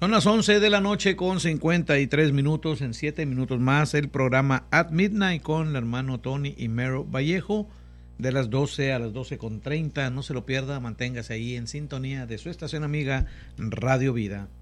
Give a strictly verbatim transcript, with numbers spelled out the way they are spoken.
Son las once de la noche con cincuenta y tres minutos. En siete minutos más el programa At Midnight con el hermano Tony y Mero Vallejo de las doce a las doce con treinta. No se lo pierda, manténgase ahí en sintonía de su estación amiga Radio Vida.